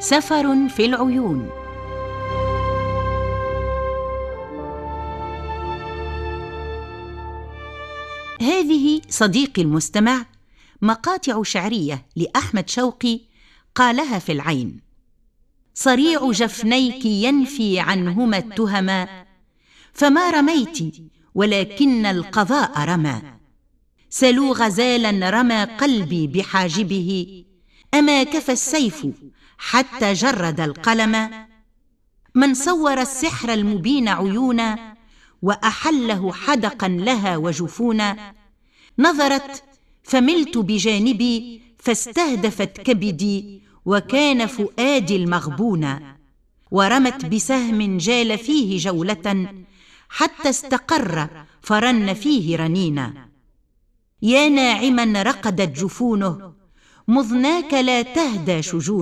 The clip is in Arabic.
سفر في العيون. هذه صديقي المستمع مقاطع شعرية لأحمد شوقي قالها في العين: صريع جفنيك ينفي عنهما التهما، فما رميت ولكن القضاء رمى. سلوا غزالا رمى قلبي بحاجبه، أما كفى السيف حتى جرد القلم. من صور السحر المبين عيونا، وأحله حدقا لها وجفونا. نظرت فملت بجانبي، فاستهدفت كبدي وكان فؤادي المغبونا. ورمت بسهم جال فيه جولة، حتى استقر فرن فيه رنينا. يا ناعما رقدت جفونه، مذ ناك لا تهدى شجونه.